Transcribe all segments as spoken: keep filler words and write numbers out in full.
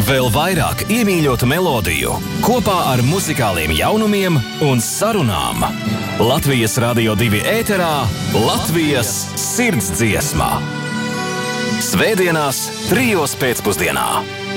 Vēl vairāk iemīļotu melodiju, kopā ar muzikāliem jaunumiem un sarunām. Latvijas Radio divi ēterā Latvijas sirdsdziesmā. Svētdienās trijos pēcpusdienā.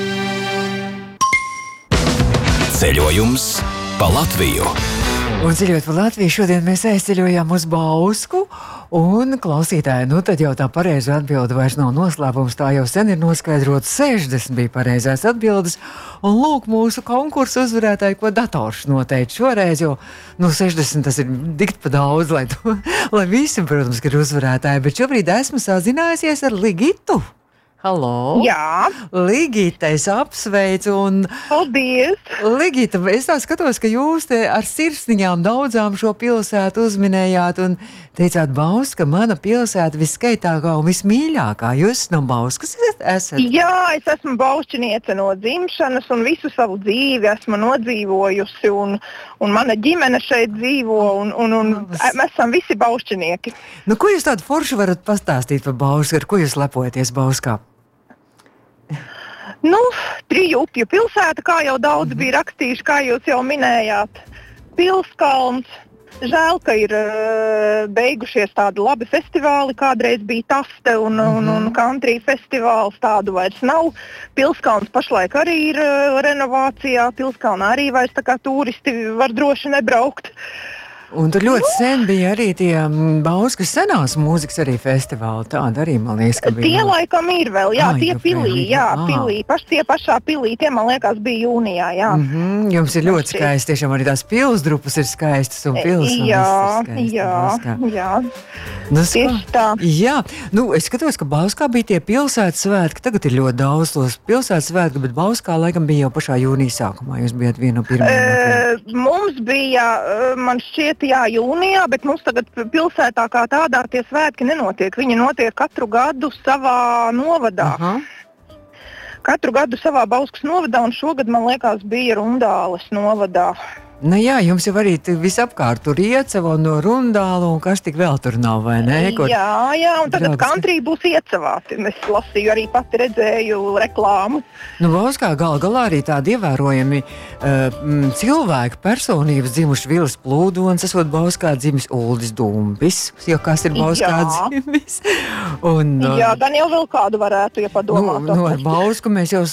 Ceļojums pa Latviju. Un ceļot pa Latviju, šodien mēs aizceļojām uz Bausku, un klausītāji, nu tad jau tā pareizā atbilde vairs nav noslēpums, tā jau sen ir noskaidrot, sešdesmit bija pareizās atbildes, un lūk mūsu konkursu uzvarētāji, ko dators noteica šoreiz, jo, nu, sešdesmit tas ir dikt pa daudz, lai, to, lai visi, protams, ir uzvarētāji, bet šobrīd esmu sazinājusies ar Ligitu. Halo! Jā! Ligita, es apsveicu un... Paldies! Ligita, es tā skatos, ka jūs te ar sirsniņām daudzām šo pilsētu uzminējāt un teicāt, Bauska, mana pilsēta viskaitākā un vismīļākā. Jūs no Bauskas esat? Jā, es esmu baušķiniece no dzimšanas un visu savu dzīvi esmu nodzīvojusi un, un mana ģimene šeit dzīvo un, un, un mēs esam visi baušķinieki. Nu, ko jūs tādu foršu varat pastāstīt par Bausku? Ar ko jūs lepojaties Bauskā? Nu, triju upju pilsēta, kā jau daudz bija rakstījuši, kā jūs jau minējāt. Pilskalns. Žēl, ka ir uh, beigušies tādi labi festivāli, kādreiz bija Taste un, mm-hmm. un, un country festivāls, tādu vairs nav. Pilskalns pašlaik arī ir uh, renovācijā, Pilskalnā arī vairs tā kā turisti var droši nebraukt. Un tur ļoti sen bija arī tie Bauskas senās mūzikas arī festivāli, tāda arī, man liekas, ka bija. Tie laikam ir vēl, jā, Ai, tie pilī, jā, ah. pilī, paš, tie pašā pilī, tie, man liekas, bija jūnijā, jā. Mm-hmm, jums ir ļoti skaisti, tiešām arī tās pilsdrupas ir skaistas un pilsētas jā, ir skaistas. Jā, Bauskā. jā, nu, tieši tā. Jā, nu, es skatos, ka Bauskā bija tie pilsētas svētki, tagad ir ļoti daudz tos pilsētas svētki, bet Bauskā laikam bija jau pašā jūnija sākumā, jūs bijat viena no pirmajām. E, mums bija, man šķiet, jā, jūnijā, bet mums tagad pilsētā kā tādā tie svētki nenotiek. Viņi notiek katru gadu savā novadā. Aha. Katru gadu savā Bauskas novadā, un šogad, man liekas, bija Rundāles novadā. Nu jā, jums jau arī visapkārt tur Iecava un no Rundāla, un kas tik vēl tur nav, vai ne? Kur jā, jā, un tagad draugs... country būs Iecavā. Es lasīju, arī pati redzēju reklāmu. Nu, Bauskā gal galā arī tādi ievērojami uh, cilvēki, personības dzimuši Vilis Plūdons, esot Bauskā dzimis Uldis Dumbis, jo kas ir Bauskā jā. dzimis. Un, uh, jā, gan jau vēl kādu varētu, ja padomāt. Nu, nu ar Bausku mēs jau